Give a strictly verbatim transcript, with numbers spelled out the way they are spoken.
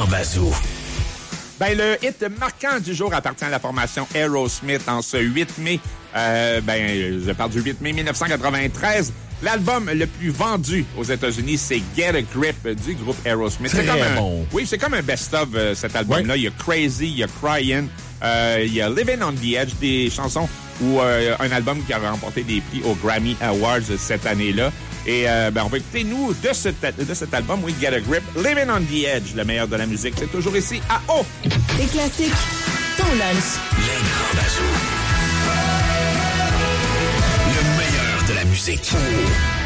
Grand Bazou. Ben, le hit marquant du jour appartient à la formation Aerosmith en ce huit mai. Euh, ben, je parle du huit mai mille neuf cent quatre-vingt-treize. L'album le plus vendu aux États-Unis, c'est Get a Grip du groupe Aerosmith. Très c'est comme un, bon. Oui, c'est comme un best-of, euh, cet album-là. Ouais. Il y a Crazy, il y a Cryin', euh, il y a Living on the Edge, des chansons ou euh, un album qui a remporté des prix aux Grammy Awards cette année-là. Et euh, ben, on va écouter, nous, de, ce, de cet album, oui, Get a Grip, Living on the Edge, le meilleur de la musique. C'est toujours ici à O. Les classiques, ton lunch. Le Grand Bazou. Le meilleur de la musique.